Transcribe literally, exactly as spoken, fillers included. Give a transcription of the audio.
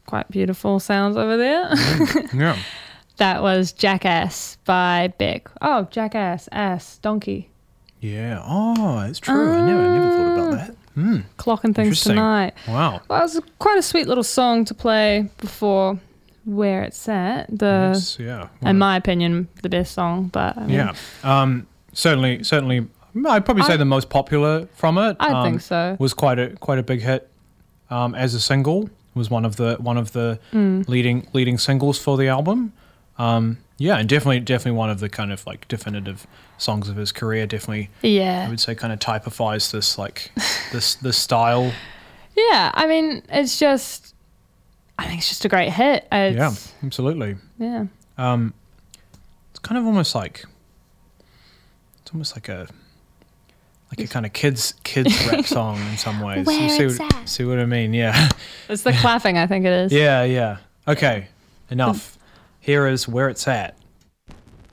quite beautiful sounds over there. Yeah. That was Jackass by Beck. Oh, Jackass, ass, donkey. Yeah. Oh, it's true. I never, I never thought about that. Mm. Clocking things Interesting. tonight. Wow. Well, it was quite a sweet little song to play before Where It's At. The, Yes, yeah. in my opinion, the best song. But I mean, Yeah. Um, certainly, certainly, I'd probably say I- the most popular from it. I um, think so. Was quite a quite a big hit um, as a single. Was one of the one of the Mm. leading leading singles for the album. Um, yeah, and definitely definitely one of the kind of like definitive songs of his career. Definitely, I Yeah. would say, kind of typifies this like this this style. Yeah. I mean, it's just, I think it's just a great hit. It's, Yeah, absolutely. Yeah. Um, it's kind of almost like it's almost like a like a kind of kids kids rap song in some ways. Where you see it's what, at. see what I mean? Yeah. It's the clapping, I think it is. Yeah, yeah. Okay, enough. Here is Where It's At